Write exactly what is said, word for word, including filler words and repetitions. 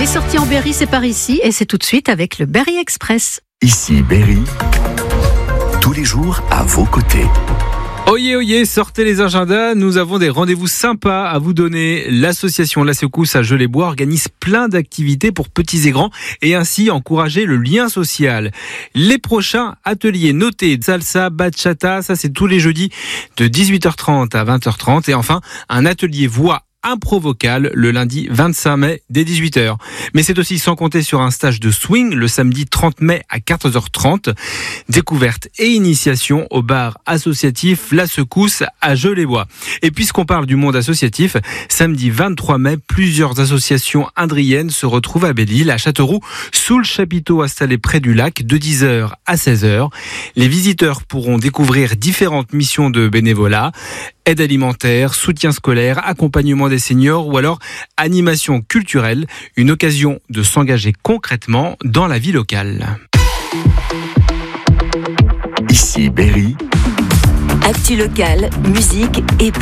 Les sorties en Berry, c'est par ici et c'est tout de suite avec le Berry Express. Ici Berry, tous les jours à vos côtés. Oyez, oyez, sortez les agendas, nous avons des rendez-vous sympas à vous donner. L'association La Secousse à Geulles-les-Bois organise plein d'activités pour petits et grands et ainsi encourager le lien social. Les prochains ateliers notés, salsa, bachata, ça c'est tous les jeudis de dix-huit heures trente à vingt heures trente et enfin un atelier voix impro vocal le lundi vingt-cinq mai dès dix-huit heures. Mais c'est aussi sans compter sur un stage de swing le samedi trente mai à quatorze heures trente. Découverte et initiation au bar associatif La Secousse à Geulles-les-Bois. Et puisqu'on parle du monde associatif, samedi vingt-trois mai, plusieurs associations indriennes se retrouvent à Belle-Île, à Châteauroux, sous le chapiteau installé près du lac de dix heures à seize heures. Les visiteurs pourront découvrir différentes missions de bénévolat, aide alimentaire, soutien scolaire, accompagnement des seniors ou alors animation culturelle, une occasion de s'engager concrètement dans la vie locale. Ici Berry. Actu locale, musique et